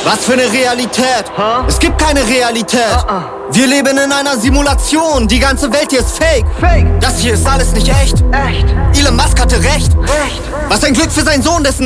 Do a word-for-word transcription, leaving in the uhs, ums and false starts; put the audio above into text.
Was für eine Realität? Huh? Es gibt keine Realität. Uh-uh. Wir leben in einer Simulation. Die ganze Welt hier ist fake. Fake. Das hier ist alles nicht echt. Echt. Elon Musk hatte recht. Echt. Was ein Glück für seinen Sohn, dessen